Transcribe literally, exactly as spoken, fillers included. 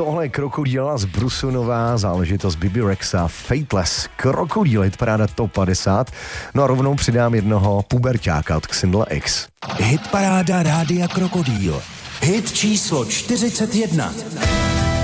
Tohle je Krokodýla z Brusu, nová záležitost Bebe Rexha, Fateless. Krokodýl, hitparáda top padesát. No a rovnou přidám jednoho puberťáka od Xindla X. Hitparáda Rádia Krokodýl. Hit číslo čtyřicet jedna.